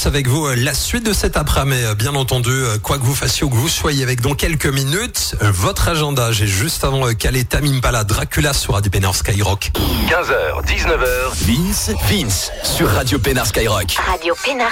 passe avec vous la suite de cet après-midi. Bien entendu, quoi que vous fassiez ou que vous soyez avec dans quelques minutes, votre agenda. J'ai juste avant calé Tame Impala, Dracula sur Radio Pénard Skyrock. 15h, 19h, Vince sur Radio Pénard Skyrock. Radio Pénard